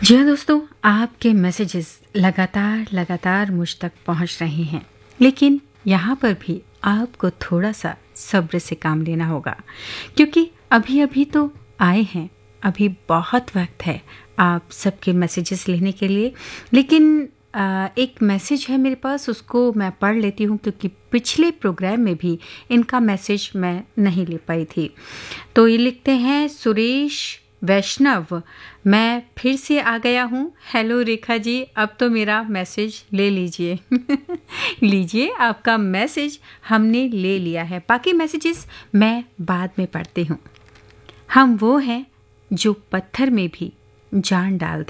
जी हाँ दोस्तों, आपके मैसेजेस लगातार मुझ तक पहुंच रहे हैं, लेकिन यहाँ पर भी आपको थोड़ा सा सब्र से काम लेना होगा, क्योंकि अभी-अभी तो आए हैं, अभी बहुत वक्त है आप सबके मैसेजेस लेने के लिए। लेकिन एक मैसेज है मेरे पास, उसको मैं पढ़ लेती हूँ, क्योंकि पिछले प्रोग्राम में भी इनका मैसेज मैं नहीं ले पाई थी। तो ये लिखते हैं, सुरेश वैष्णव, मैं फिर से आ गया हूँ। हेलो रेखा जी, अब तो मेरा मैसेज ले लीजिए। लीजिए, आपका मैसेज हमने ले लिया है, बाकी मैसेजेस मैं बाद में पढ़ती हूँ। हम वो हैं जो पत्थर में भी जान डाल दें।